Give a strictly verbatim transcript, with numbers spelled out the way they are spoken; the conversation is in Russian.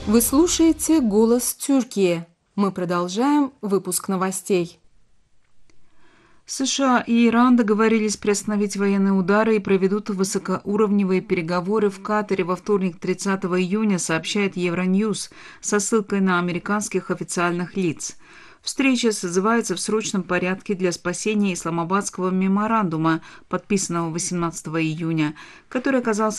Вы слушаете «Голос Тюркии». Мы продолжаем выпуск новостей. США и Иран договорились приостановить военные удары и проведут высокоуровневые переговоры в Катаре во вторник, тридцатого июня, сообщает Евроньюз со ссылкой на американских официальных лиц. Встреча созывается в срочном порядке для спасения Исламабадского меморандума, подписанного восемнадцатого июня, который оказался